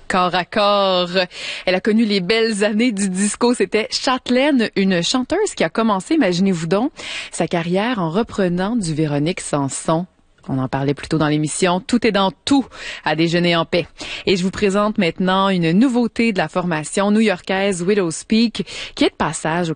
Corps à corps. Elle a connu les belles années du disco. C'était Châtelaine, une chanteuse qui a commencé, imaginez-vous donc, sa carrière en reprenant du Véronique Sanson. On en parlait plus tôt dans l'émission. Tout est dans tout à déjeuner en paix. Et je vous présente maintenant une nouveauté de la formation new-yorkaise Widow's Peak qui est de passage au